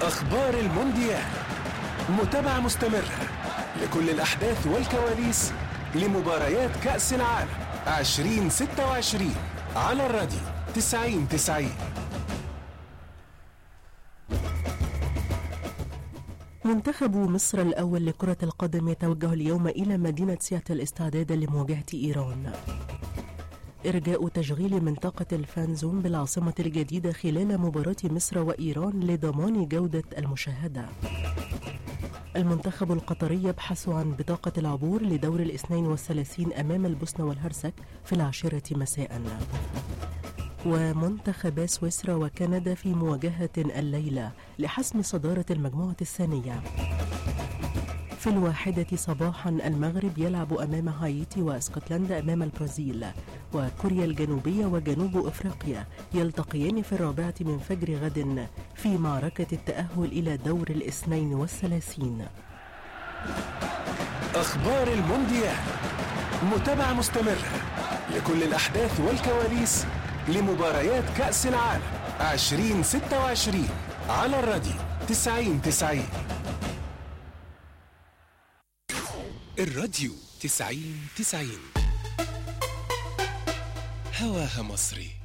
أخبار المونديال، متابعة مستمرة لكل الأحداث والكواليس لمباريات كأس العالم 2026 على الراديو 90-90. منتخب مصر الأول لكرة القدم يتوجه اليوم إلى مدينة سياتل استعدادا لمواجهة إيران. إرجاء تشغيل منطقة الفانزون بالعاصمة الجديدة خلال مباراة مصر وإيران لضمان جودة المشاهدة. المنتخب القطري يبحث عن بطاقة العبور لدور 32 أمام البوسنة والهرسك في 10 مساء. ومنتخبا سويسرا وكندا في مواجهة الليلة لحسم صدارة المجموعة الثانية. في 1 صباحا المغرب يلعب أمام هايتي واسكتلندا أمام البرازيل، وكوريا الجنوبية وجنوب أفريقيا يلتقيان في 4 من فجر غد في معركة التأهل إلى دور 32. أخبار المونديال، متابعة مستمرة لكل الأحداث والكواليس لمباريات كأس العالم 2026 على الراديو 90-90. الراديو 90-90 هواها مصري.